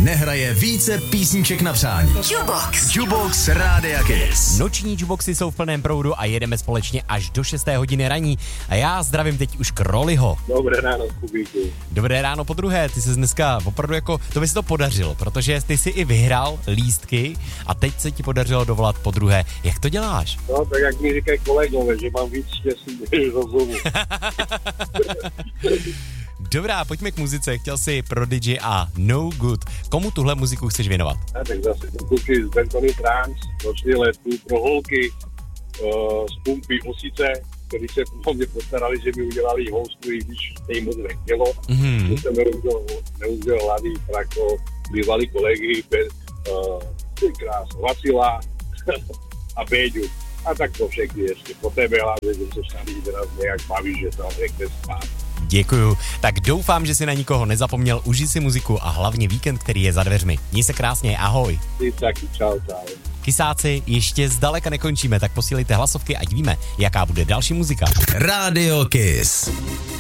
nehraje více písniček na přání. Jukebox Rádia Kiss. Noční jukeboxy jsou v plném proudu a jedeme společně až do 6. hodiny raní. A já zdravím teď už Kroliho. Dobré ráno, Kubíku. Dobré ráno podruhé, ty se dneska opravdu to by se to podařilo, protože ty si i vyhrál lístky a teď se ti podařilo dovolat podruhé. Jak to děláš? No, tak jak mi říkají kolegové, že mám víc štěstí než rozumu. Dobrá, pojďme k muzice. Chtěl jsi Prodigy a No Good. Komu tuhle muziku chceš věnovat? Tak zase kluky z Bentony Trans, noční letu pro holky z pumpy Osice, kteří se po mě postarali, že mi udělali hostu, i když se jim moc nechtělo. Že jsem neudělal hlavy jako bývalý kolegy, Vacila a Béďu. A tak to všechny ještě. Po tebe hlavně, že se tady teraz nějak baví, že se nechce spát. Děkuju. Tak doufám, že si na nikoho nezapomněl, užij si muziku a hlavně víkend, který je za dveřmi. Měj se krásně, ahoj. Ty taky, čau. Kysáci, ještě zdaleka nekončíme, tak posílejte hlasovky, ať víme, jaká bude další muzika. Rádio Kiss.